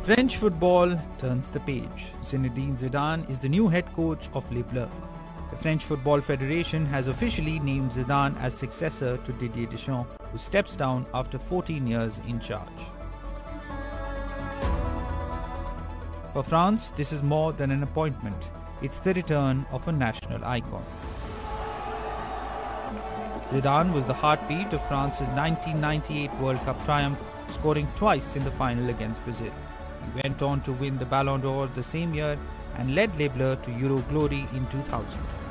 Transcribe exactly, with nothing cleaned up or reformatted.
French football turns the page. Zinedine Zidane is the new head coach of Les Bleus. The French Football Federation has officially named Zidane as successor to Didier Deschamps, who steps down after fourteen years in charge. For France, this is more than an appointment. It's the return of a national icon. Zidane was the heartbeat of France's nineteen ninety-eight World Cup triumph, scoring twice in the final against Brazil. He went on to win the Ballon d'Or the same year and led Les Bleus to Euro glory in two thousand.